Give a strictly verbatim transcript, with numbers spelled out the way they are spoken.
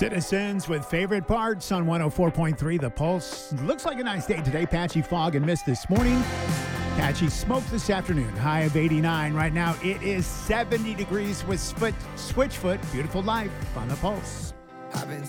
Citizens with favorite parts on one oh four point three The Pulse. Looks like a nice day today. Patchy fog and mist this morning. Patchy smoke this afternoon. High of eighty-nine. Right now it is seventy degrees with Switch, Switchfoot. Beautiful life on The Pulse. I've been